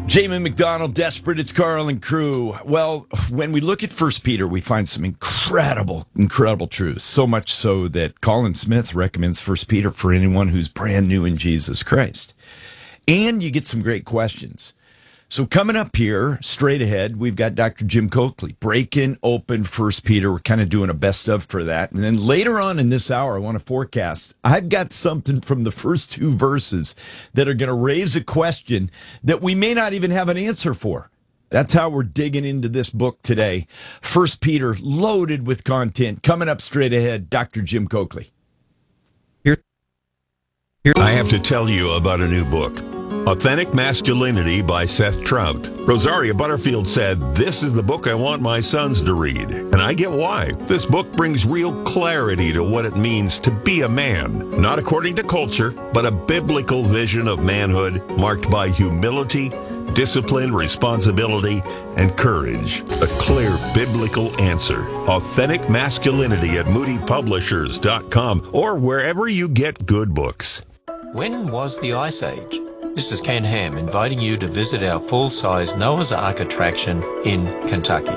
Jamie McDonald, Desperate, it's Carl and crew. Well, when we look at First Peter, we find some incredible truths. So much so that Colin Smith recommends First Peter for anyone who's brand new in Jesus Christ. And you get some great questions. So coming up here, straight ahead, we've got Dr. Jim Coakley breaking open First Peter. We're kind of doing a best of for that. And then later on in this hour, I want to forecast. I've got something from the first two verses that are going to raise a question that we may not even have an answer for. That's how we're digging into this book today. First Peter, loaded with content. Coming up straight ahead, Dr. Jim Coakley. I have to tell you about a new book. Authentic Masculinity by Seth Trout. Rosaria Butterfield said, "This is the book I want my sons to read." And I get why. This book brings real clarity to what it means to be a man. Not according to culture, but a biblical vision of manhood marked by humility, discipline, responsibility, and courage. A clear biblical answer. Authentic Masculinity at moodypublishers.com or wherever you get good books. When was the Ice Age? This is Ken Ham inviting you to visit our full-size Noah's Ark attraction in Kentucky.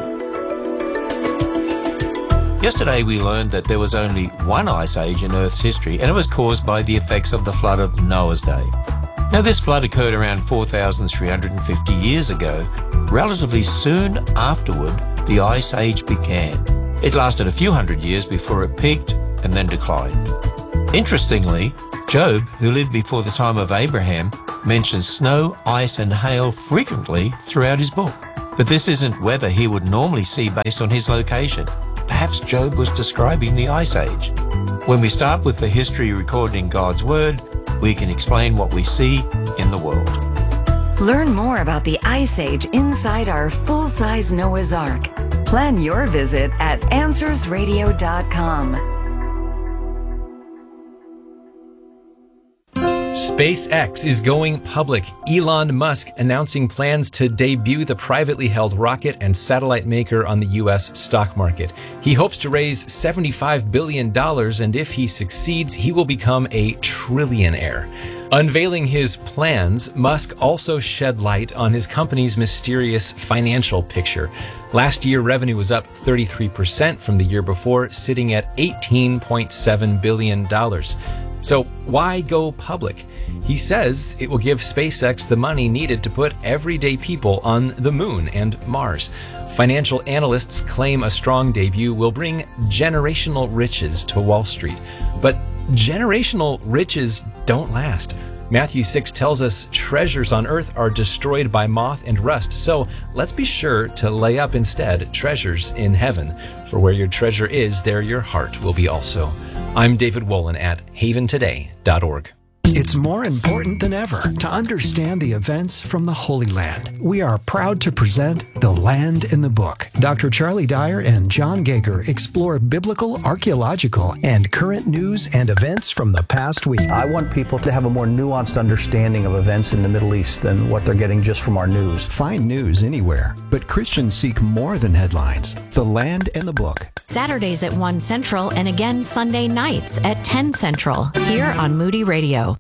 Yesterday we learned that there was only one ice age in Earth's history, and it was caused by the effects of the flood of Noah's day. Now this flood occurred around 4,350 years ago. Relatively soon afterward, the Ice Age began. It lasted a few hundred years before it peaked and then declined. Interestingly, Job, who lived before the time of Abraham, mentions snow, ice, and hail frequently throughout his book. But this isn't weather he would normally see based on his location. Perhaps Job was describing the Ice Age. When we start with the history recorded in God's Word, we can explain what we see in the world. Learn more about the Ice Age inside our full-size Noah's Ark. Plan your visit at AnswersRadio.com. SpaceX is going public. Elon Musk announcing plans to debut the privately held rocket and satellite maker on the U.S. stock market. He hopes to raise $75 billion, and if he succeeds, he will become a trillionaire. Unveiling his plans, Musk also shed light on his company's mysterious financial picture. Last year, revenue was up 33% from the year before, sitting at $18.7 billion. So why go public? He says it will give SpaceX the money needed to put everyday people on the moon and Mars. Financial analysts claim a strong debut will bring generational riches to Wall Street. But generational riches don't last. Matthew 6 tells us treasures on earth are destroyed by moth and rust. So let's be sure to lay up instead treasures in heaven. For where your treasure is, there your heart will be also. I'm David Wolin at haventoday.org. It's more important than ever to understand the events from the Holy Land. We are proud to present The Land in the Book. Dr. Charlie Dyer and John Gager explore biblical, archaeological, and current news and events from the past week. I want people to have a more nuanced understanding of events in the Middle East than what they're getting just from our news. Find news anywhere, but Christians seek more than headlines. The Land in the Book. Saturdays at 1 Central and again Sunday nights at 10 Central here on Moody Radio.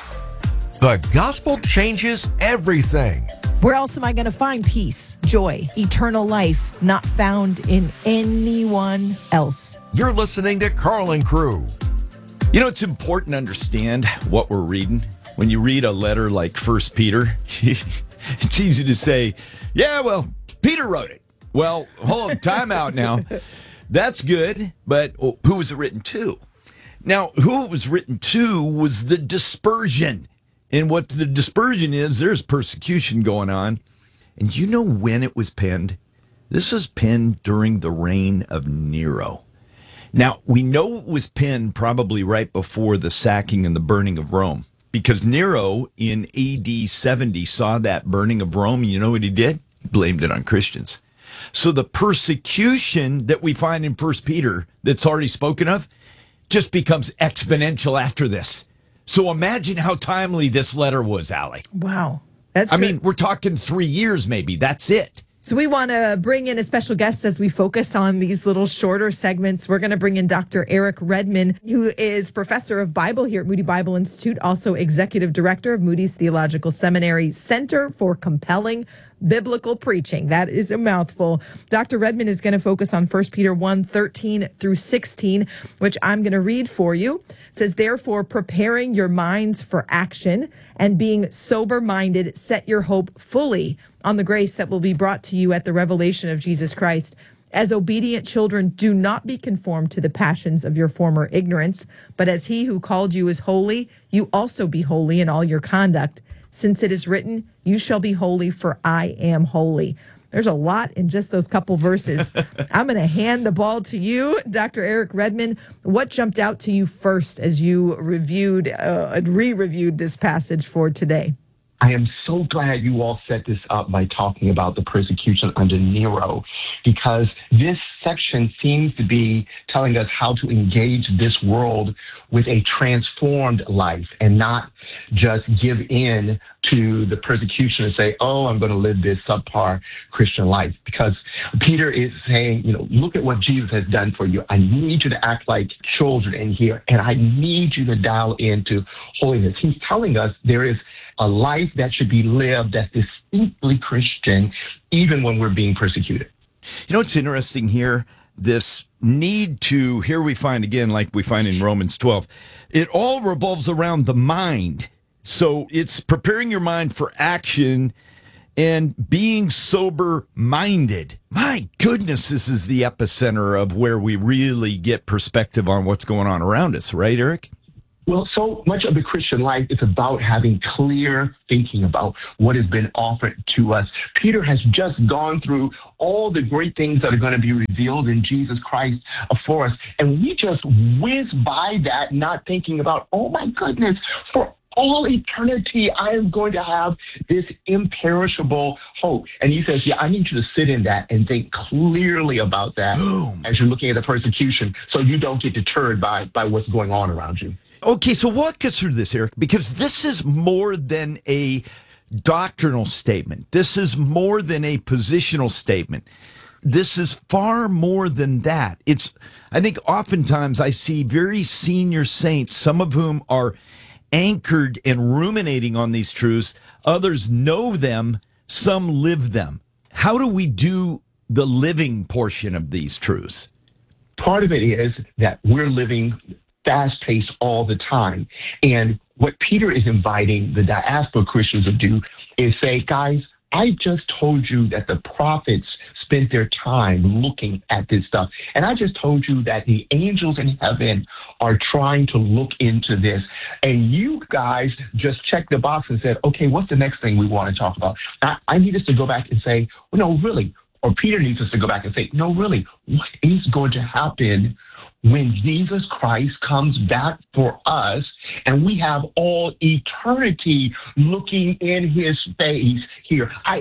The gospel changes everything. Where else am I going to find peace, joy, eternal life not found in anyone else? You're listening to Carl and Crew. You know, it's important to understand what we're reading. When you read a letter like First Peter, it's easy to say, yeah, well, Peter wrote it. Well, hold on, time out now. That's good, but who was it written to? Now, who it was written to was the dispersion. And what the dispersion is, there's persecution going on. And you know when it was penned? This was penned during the reign of Nero. Now, we know it was penned probably right before the sacking and the burning of Rome, because Nero in AD 70 saw that burning of Rome. And you know what he did? He blamed it on Christians. So the persecution that we find in First Peter that's already spoken of just becomes exponential after this. So imagine how timely this letter was, Allie. Wow. That's I mean, we're talking 3 years maybe. That's it. So we want to bring in a special guest as we focus on these little shorter segments. We're going to bring in Dr. Eric Redman, who is professor of Bible here at Moody Bible Institute, also executive director of Moody's Theological Seminary Center for Compelling Biblical Preaching. That is a mouthful. Dr. Redman is going to focus on 1 Peter 1:13 through 16, which I'm going to read for you. It says, therefore, preparing your minds for action and being sober-minded, set your hope fully on the grace that will be brought to you at the revelation of Jesus Christ. As obedient children, do not be conformed to the passions of your former ignorance, but as he who called you is holy, you also be holy in all your conduct. Since it is written, you shall be holy, for I am holy. There's a lot in just those couple verses. I'm going to hand the ball to you, Dr. Eric Redman. What jumped out to you first as you reviewed and re-reviewed this passage for today? I am so glad you all set this up by talking about the persecution under Nero, because this section seems to be telling us how to engage this world with a transformed life and not just give in to the persecution and say, oh, I'm going to live this subpar Christian life. Because Peter is saying, look at what Jesus has done for you. I need you to act like children in here, and I need you to dial into holiness. He's telling us there is a life that should be lived that's distinctly Christian, even when we're being persecuted. It's interesting here, this need to, here we find again, like we find in Romans 12, it all revolves around the mind. So it's preparing your mind for action and being sober-minded. My goodness, this is the epicenter of where we really get perspective on what's going on around us, right, Eric? Well, so much of the Christian life is about having clear thinking about what has been offered to us. Peter has just gone through all the great things that are going to be revealed in Jesus Christ for us. And we just whiz by that, not thinking about, oh my goodness, for all eternity, I am going to have this imperishable hope. And he says, I need you to sit in that and think clearly about that as you're looking at the persecution, so you don't get deterred by what's going on around you. Okay, so walk us through this, Eric, because this is more than a doctrinal statement. This is more than a positional statement. This is far more than that. I think oftentimes I see very senior saints, some of whom are anchored and ruminating on these truths. Others know them, some live them. How do we do the living portion of these truths? Part of it is that we're living fast-paced all the time. And what Peter is inviting the diaspora Christians to do is say, guys, I just told you that the prophets spent their time looking at this stuff. And I just told you that the angels in heaven are trying to look into this. And you guys just checked the box and said, okay, what's the next thing we want to talk about? I need us to go back and say, well, no, really. Or Peter needs us to go back and say, no, really, what is going to happen when Jesus Christ comes back for us and we have all eternity looking in his face here? I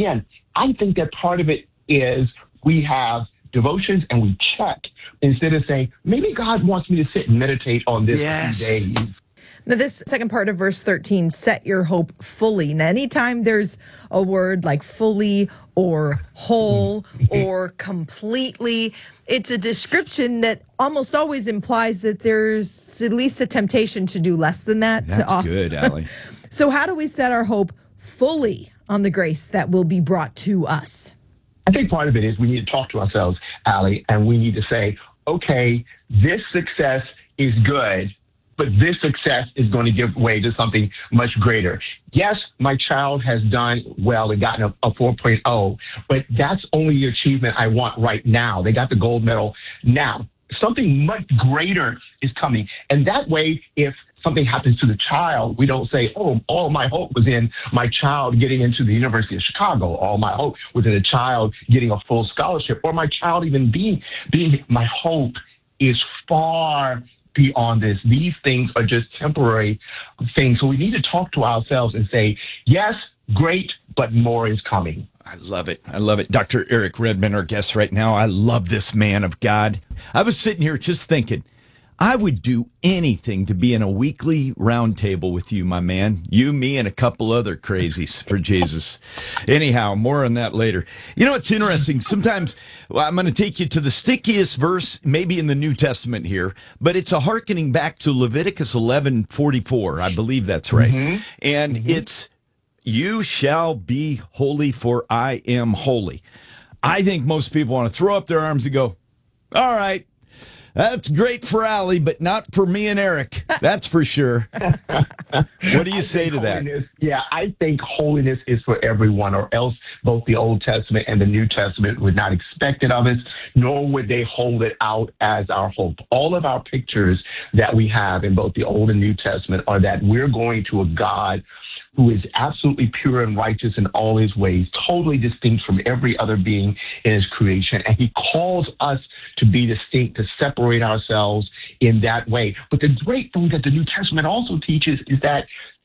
think that part of it is we have devotions and we check instead of saying, maybe God wants me to sit and meditate on this few days. Now, this second part of verse 13, set your hope fully. Now, anytime there's a word like fully or whole or completely, it's a description that almost always implies that there's at least a temptation to do less than that. That's good, Allie. So how do we set our hope fully on the grace that will be brought to us? I think part of it is we need to talk to ourselves, Allie, and we need to say, okay, this success is good, but this success is going to give way to something much greater. Yes, my child has done well and gotten a 4.0, but that's only the achievement I want right now. They got the gold medal now. Something much greater is coming. And that way, if something happens to the child, we don't say, oh, all my hope was in my child getting into the University of Chicago. All my hope was in a child getting a full scholarship, or my child even being my hope is far beyond this. These things are just temporary things. So we need to talk to ourselves and say, yes, great, but more is coming. I love it. I love it. Dr. Eric Redman, our guest right now. I love this man of God. I was sitting here just thinking, I would do anything to be in a weekly roundtable with you, my man. You, me, and a couple other crazies for Jesus. Anyhow, more on that later. You know, it's interesting. Sometimes I'm going to take you to the stickiest verse, maybe in the New Testament here, but it's a hearkening back to Leviticus 11:44. I believe that's right. And it's, you shall be holy, for I am holy. I think most people want to throw up their arms and go, all right, that's great for Allie, but not for me and Eric. That's for sure. What do you say to that? Yeah, I think holiness is for everyone, or else both the Old Testament and the New Testament would not expect it of us, nor would they hold it out as our hope. All of our pictures that we have in both the Old and New Testament are that we're going to a God who is absolutely pure and righteous in all his ways, totally distinct from every other being in his creation. And he calls us to be distinct, to separate ourselves in that way. But the great thing that the New Testament also teaches is that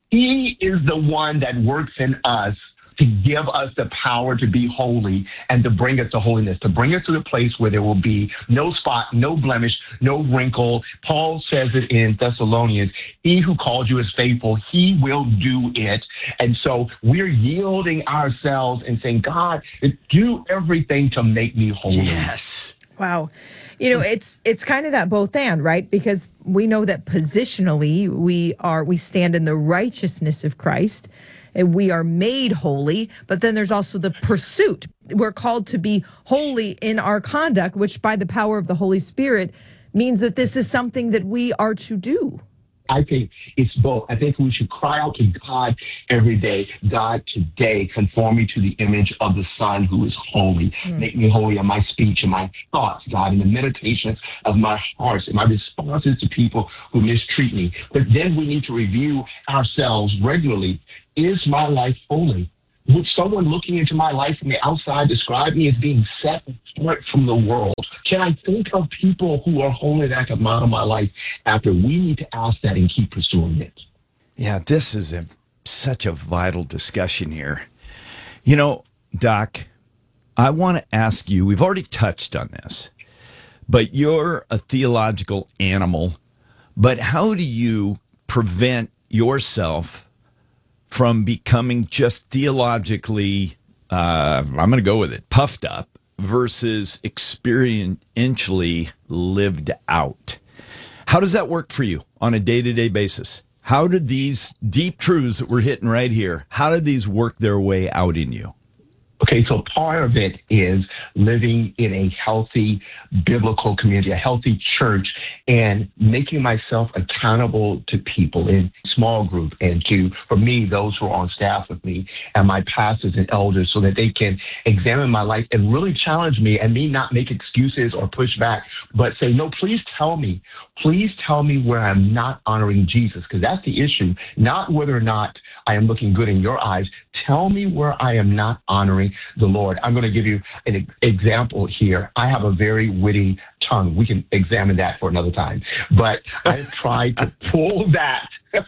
he is the one that works in us to give us the power to be holy and to bring us to holiness, to bring us to the place where there will be no spot, no blemish, no wrinkle. Paul says it in Thessalonians, he who called you is faithful, he will do it. And so we're yielding ourselves and saying, God, do everything to make me holy. Yes. Wow. You know, it's kind of that both and, right? Because we know that positionally we stand in the righteousness of Christ, and we are made holy, but then there's also the pursuit. We're called to be holy in our conduct, which by the power of the Holy Spirit means that this is something that we are to do. I think it's both. I think we should cry out to God every day. God, today, conform me to the image of the Son who is holy. Make me holy in my speech and my thoughts, God, in the meditations of my heart, and my responses to people who mistreat me. But then we need to review ourselves regularly. Is my life holy? Would someone looking into my life from the outside describe me as being set apart from the world? Can I think of people who are holy that can model my life after? We need to ask that and keep pursuing it. Yeah, this is such a vital discussion here. You know, Doc, I want to ask you, we've already touched on this, but you're a theological animal. But how do you prevent yourself from becoming just theologically, I'm going to go with it, puffed up versus experientially lived out? How does that work for you on a day-to-day basis? How did these deep truths that we're hitting right here, how did these work their way out in you? Okay, so part of it is living in a healthy biblical community, a healthy church, and making myself accountable to people in small group and for me, those who are on staff with me and my pastors and elders, so that they can examine my life and really challenge me, and me not make excuses or push back, but say, no, please tell me where I'm not honoring Jesus, because that's the issue, not whether or not I am looking good in your eyes. Tell me where I am not honoring the Lord. I'm going to give you an example here. I have a very witty tongue. We can examine that for another time. But I've tried to pull that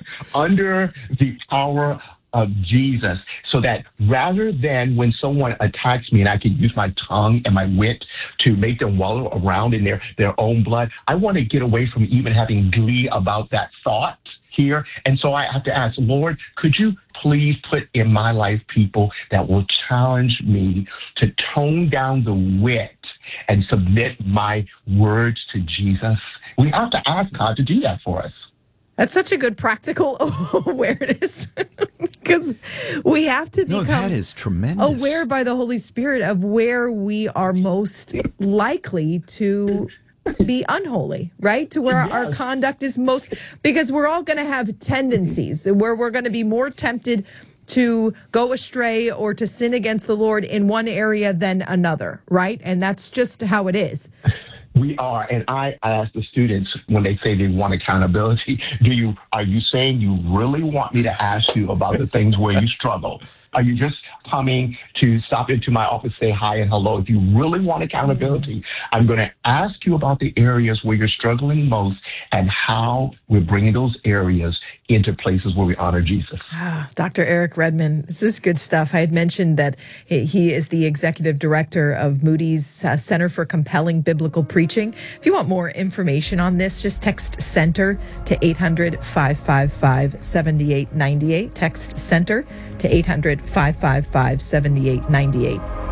under the power of Jesus, so that rather than when someone attacks me and I can use my tongue and my wit to make them wallow around in their own blood, I want to get away from even having glee about that thought here. And so I have to ask, Lord, could you please put in my life people that will challenge me to tone down the wit and submit my words to Jesus? We have to ask God to do that for us. That's such a good practical awareness, because we have to become that is tremendous. Aware by the Holy Spirit of where we are most likely to be unholy, right? To where our conduct is most, because we're all going to have tendencies where we're going to be more tempted to go astray or to sin against the Lord in one area than another, right? And that's just how it is. We are, and I ask the students when they say they want accountability, are you saying you really want me to ask you about the things where you struggle? Are you just coming to stop into my office, say hi and hello? If you really want accountability, I'm going to ask you about the areas where you're struggling most and how we're bringing those areas into places where we honor Jesus. Dr. Eric Redmond, this is good stuff. I had mentioned that he is the executive director of Moody's Center for Compelling Biblical Preaching. preaching. If you want more information on this, just text CENTER to 800-555-7898. Text CENTER to 800-555-7898.